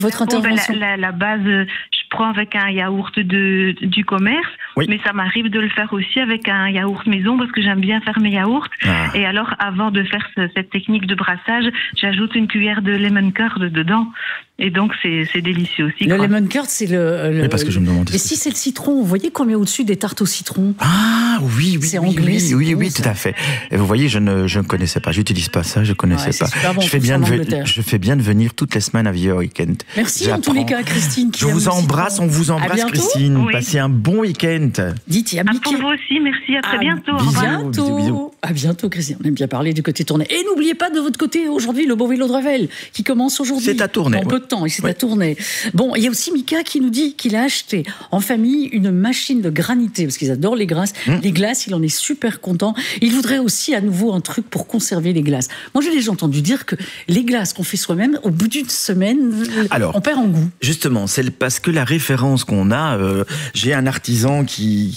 Votre intervention. La base, je prends avec un yaourt du commerce, oui. Mais ça m'arrive de le faire aussi avec un yaourt maison parce que j'aime bien faire mes yaourts. Ah. Et alors, avant de faire cette technique de brassage, j'ajoute une cuillère de lemon curd dedans. Et donc, c'est délicieux aussi. Le lemon curd, c'est le... Oui, parce que je me demandais... Et si c'est le citron, vous voyez qu'on met au-dessus des tartes au citron? Ah, oui, c'est anglais, oui, tout à fait. Et vous voyez, je ne connaissais pas, j'utilise pas ça, je connaissais pas. Bon, je fais bien de venir toutes les semaines à Via Weekend. Merci en tous les cas, Christine. Je vous embrasse, on vous embrasse, Christine. Oui. Passez un bon week-end. Dites, il y a pour vous aussi, merci, à très bientôt. Bisous. À bientôt, Christine. On aime bien parler du côté tournée. Et n'oubliez pas de votre côté, aujourd'hui, le beau vélo de Revel, qui commence aujourd'hui. C'est à tourner. En peu de temps, et c'est à tourner. Bon, il y a aussi Mika qui nous dit qu'il a acheté en famille une machine de granité, parce qu'ils adorent les glaces. Les glaces, il en est super content. Il voudrait aussi à nouveau un truc pour conserver les glaces. Moi, j'ai déjà entendu dire que les glaces qu'on fait soi-même, au bout d'une semaine, on perd en goût. Justement, c'est parce que la référence qu'on a, j'ai un artisan qui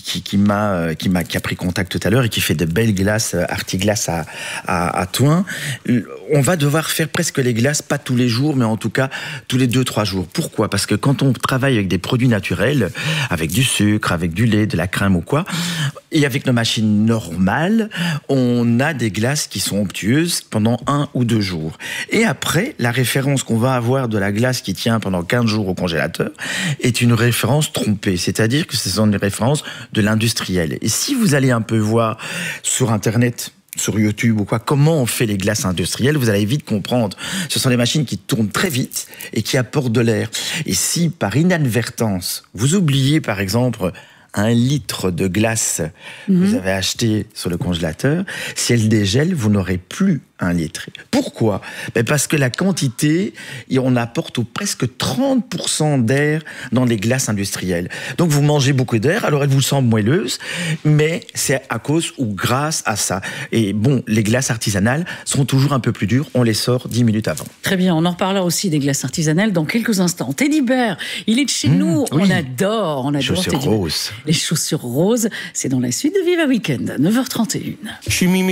a pris contact tout à l'heure et qui fait de belles glaces, Artiglace à Thuin. On va devoir faire presque les glaces, pas tous les jours, mais en tout cas tous les 2-3 jours. Pourquoi ? Parce que quand on travaille avec des produits naturels, avec du sucre, avec du lait, de la crème ou quoi, et avec nos machines normales, on a des glaces qui sont onctueuses pendant 1 ou 2 jours. Et après, la référence qu'on va avoir de la glace qui tient pendant 15 jours au congélateur est une référence trompée. C'est-à-dire que ce sont des références de l'industriel. Et si vous allez un peu voir sur Internet, sur YouTube ou quoi, comment on fait les glaces industrielles, vous allez vite comprendre. Ce sont des machines qui tournent très vite et qui apportent de l'air. Et si, par inadvertance, vous oubliez, par exemple, 1 litre de glace que vous avez acheté sur le congélateur, si elle dégèle, vous n'aurez plus 1 litre. Pourquoi ? Parce que la quantité, on apporte presque 30% d'air dans les glaces industrielles. Donc vous mangez beaucoup d'air, alors elle vous semble moelleuse, mais c'est à cause ou grâce à ça. Et bon, les glaces artisanales sont toujours un peu plus dures, on les sort 10 minutes avant. Très bien, on en reparlera aussi des glaces artisanales dans quelques instants. Teddy Bear, il est de chez nous, oui. on adore chaussures roses. Les chaussures roses, c'est dans la suite de Viva Weekend, 9h31. Je suis Mimi.